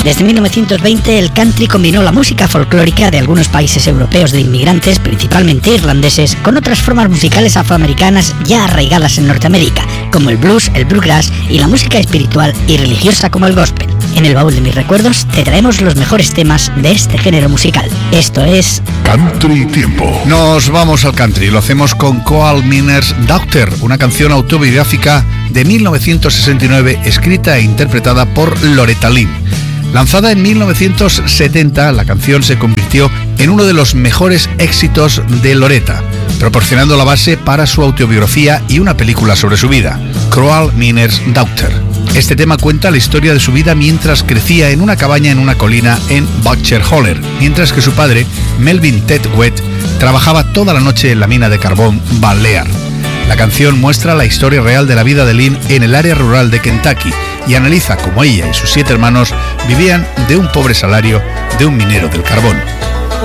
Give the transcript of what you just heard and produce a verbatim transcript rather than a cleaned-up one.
Desde mil novecientos veinte, el country combinó la música folclórica de algunos países europeos de inmigrantes, principalmente irlandeses, con otras formas musicales afroamericanas ya arraigadas en Norteamérica, como el blues, el bluegrass y la música espiritual y religiosa como el gospel. En el baúl de mis recuerdos te traemos los mejores temas de este género musical. Esto es Country Tiempo. Nos vamos al country, lo hacemos con Coal Miner's Daughter, una canción autobiográfica de mil novecientos sesenta y nueve, escrita e interpretada por Loretta Lynn. Lanzada en mil novecientos setenta, la canción se convirtió en uno de los mejores éxitos de Loretta, proporcionando la base para su autobiografía y una película sobre su vida, Coal Miner's Daughter. Este tema cuenta la historia de su vida mientras crecía en una cabaña en una colina en Butcher Holler, mientras que su padre, Melvin Ted Wett, trabajaba toda la noche en la mina de carbón Balear. La canción muestra la historia real de la vida de Lynn en el área rural de Kentucky y analiza cómo ella y sus siete hermanos vivían de un pobre salario de un minero del carbón.